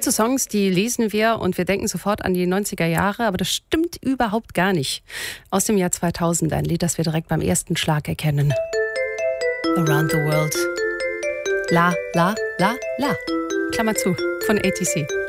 gibt so Songs, die lesen wir und wir denken sofort an die 90er Jahre, aber das stimmt überhaupt gar nicht. Aus dem Jahr 2000, ein Lied, das wir direkt beim ersten Schlag erkennen. Around the World. La, la, la, la. Klammer zu, von ATC.